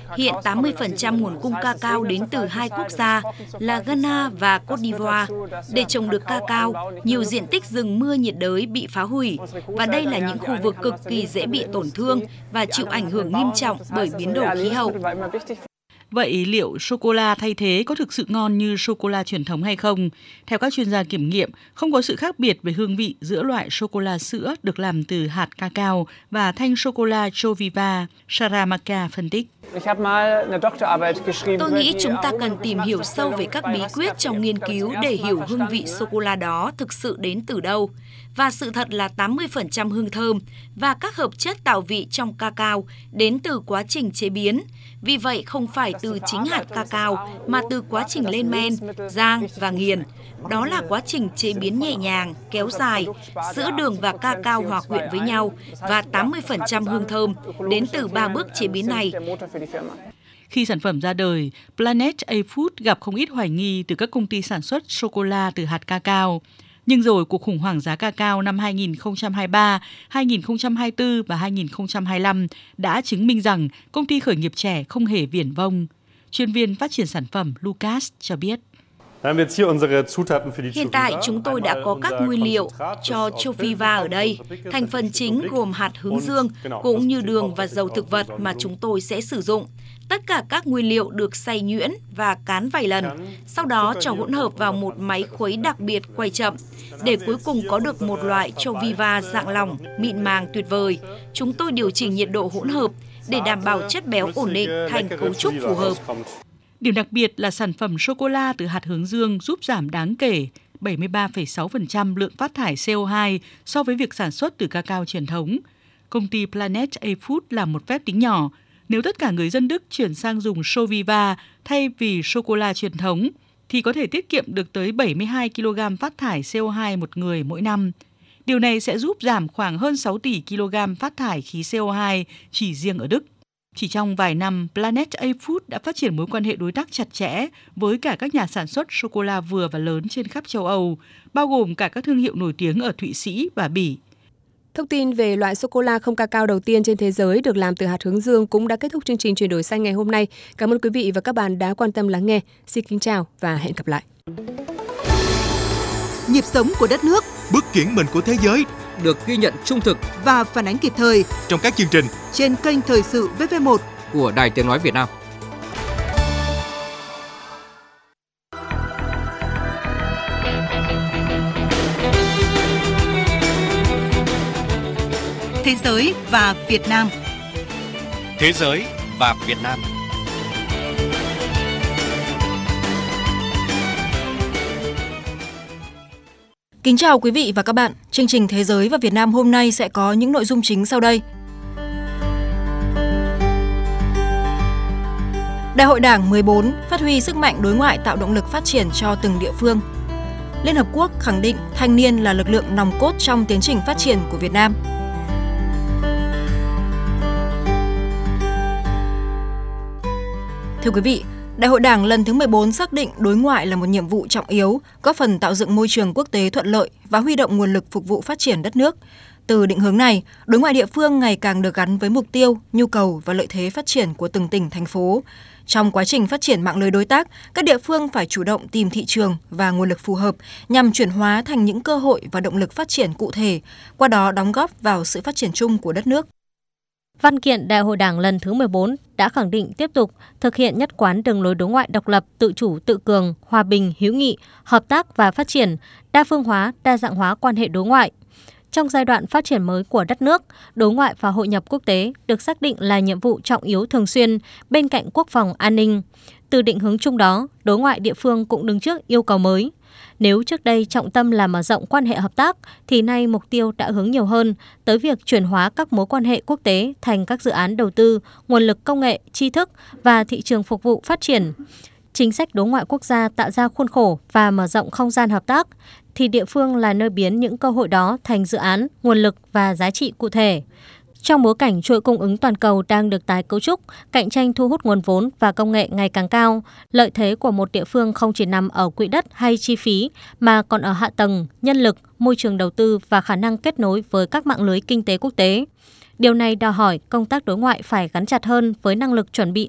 Hiện 80% nguồn cung cacao đến từ hai quốc gia là Ghana và Côte d'Ivoire. Để trồng được cacao, nhiều diện tích rừng mưa nhiệt đới bị phá hủy và đây là những khu vực cực kỳ dễ bị tổn thương và chịu ảnh hưởng nghiêm trọng bởi biến đổi khí hậu. Vậy liệu sô-cô-la thay thế có thực sự ngon như sô-cô-la truyền thống hay không? Theo các chuyên gia kiểm nghiệm, không có sự khác biệt về hương vị giữa loại sô-cô-la sữa được làm từ hạt cacao và thanh sô-cô-la Joviva, Saramaka phân tích. Tôi nghĩ chúng ta cần tìm hiểu sâu về các bí quyết trong nghiên cứu để hiểu hương vị sô-cô-la đó thực sự đến từ đâu. Và sự thật là 80% hương thơm và các hợp chất tạo vị trong cacao đến từ quá trình chế biến. Vì vậy không phải từ chính hạt cacao mà từ quá trình lên men, rang và nghiền. Đó là quá trình chế biến nhẹ nhàng, kéo dài, sữa đường và cacao hòa quyện với nhau và 80% hương thơm đến từ 3 bước chế biến này. Khi sản phẩm ra đời, Planet A Food gặp không ít hoài nghi từ các công ty sản xuất sô-cô-la từ hạt cacao. Nhưng rồi cuộc khủng hoảng giá cacao năm 2023, 2024 và 2025 đã chứng minh rằng công ty khởi nghiệp trẻ không hề viển vông. Chuyên viên phát triển sản phẩm Lucas cho biết. Hiện tại chúng tôi đã có các nguyên liệu cho Joviva ở đây. Thành phần chính gồm hạt hướng dương cũng như đường và dầu thực vật mà chúng tôi sẽ sử dụng. Tất cả các nguyên liệu được xay nhuyễn và cán vài lần, sau đó cho hỗn hợp vào một máy khuấy đặc biệt quay chậm, để cuối cùng có được một loại Joviva dạng lỏng, mịn màng tuyệt vời. Chúng tôi điều chỉnh nhiệt độ hỗn hợp để đảm bảo chất béo ổn định thành cấu trúc phù hợp. Điểm đặc biệt là sản phẩm sô-cô-la từ hạt hướng dương giúp giảm đáng kể 73,6% lượng phát thải CO2 so với việc sản xuất từ cacao truyền thống. Công ty Planet A Food làm một phép tính nhỏ. Nếu tất cả người dân Đức chuyển sang dùng Joviva thay vì sô-cô-la truyền thống, thì có thể tiết kiệm được tới 72 kg phát thải CO2 một người mỗi năm. Điều này sẽ giúp giảm khoảng hơn 6 tỷ kg phát thải khí CO2 chỉ riêng ở Đức. Chỉ trong vài năm, Planet A Food đã phát triển mối quan hệ đối tác chặt chẽ với cả các nhà sản xuất sô-cô-la vừa và lớn trên khắp châu Âu, bao gồm cả các thương hiệu nổi tiếng ở Thụy Sĩ và Bỉ. Thông tin về loại sô-cô-la không cacao đầu tiên trên thế giới được làm từ hạt hướng dương cũng đã kết thúc chương trình Chuyển đổi xanh ngày hôm nay. Cảm ơn quý vị và các bạn đã quan tâm lắng nghe. Xin kính chào và hẹn gặp lại. Nhịp sống của đất nước, bước chuyển mình của thế giới được ghi nhận trung thực và phản ánh kịp thời trong các chương trình trên kênh Thời sự VV1 của Đài Tiếng nói Việt Nam. Thế giới và Việt Nam. Thế giới và Việt Nam. Kính chào quý vị và các bạn. Chương trình Thế giới và Việt Nam hôm nay sẽ có những nội dung chính sau đây. Đại hội Đảng 14 phát huy sức mạnh đối ngoại tạo động lực phát triển cho từng địa phương. Liên Hợp Quốc khẳng định thanh niên là lực lượng nòng cốt trong tiến trình phát triển của Việt Nam. Thưa quý vị, Đại hội Đảng lần thứ 14 xác định đối ngoại là một nhiệm vụ trọng yếu, góp phần tạo dựng môi trường quốc tế thuận lợi và huy động nguồn lực phục vụ phát triển đất nước. Từ định hướng này, đối ngoại địa phương ngày càng được gắn với mục tiêu, nhu cầu và lợi thế phát triển của từng tỉnh, thành phố. Trong quá trình phát triển mạng lưới đối tác, các địa phương phải chủ động tìm thị trường và nguồn lực phù hợp nhằm chuyển hóa thành những cơ hội và động lực phát triển cụ thể, qua đó đóng góp vào sự phát triển chung của đất nước. Văn kiện Đại hội Đảng lần thứ 14 đã khẳng định tiếp tục thực hiện nhất quán đường lối đối ngoại độc lập, tự chủ, tự cường, hòa bình, hữu nghị, hợp tác và phát triển, đa phương hóa, đa dạng hóa quan hệ đối ngoại. Trong giai đoạn phát triển mới của đất nước, đối ngoại và hội nhập quốc tế được xác định là nhiệm vụ trọng yếu thường xuyên bên cạnh quốc phòng an ninh. Từ định hướng chung đó, đối ngoại địa phương cũng đứng trước yêu cầu mới. Nếu trước đây trọng tâm là mở rộng quan hệ hợp tác, thì nay mục tiêu đã hướng nhiều hơn tới việc chuyển hóa các mối quan hệ quốc tế thành các dự án đầu tư, nguồn lực công nghệ, tri thức và thị trường phục vụ phát triển. Chính sách đối ngoại quốc gia tạo ra khuôn khổ và mở rộng không gian hợp tác, thì địa phương là nơi biến những cơ hội đó thành dự án, nguồn lực và giá trị cụ thể. Trong bối cảnh chuỗi cung ứng toàn cầu đang được tái cấu trúc, cạnh tranh thu hút nguồn vốn và công nghệ ngày càng cao, lợi thế của một địa phương không chỉ nằm ở quỹ đất hay chi phí, mà còn ở hạ tầng, nhân lực, môi trường đầu tư và khả năng kết nối với các mạng lưới kinh tế quốc tế. Điều này đòi hỏi công tác đối ngoại phải gắn chặt hơn với năng lực chuẩn bị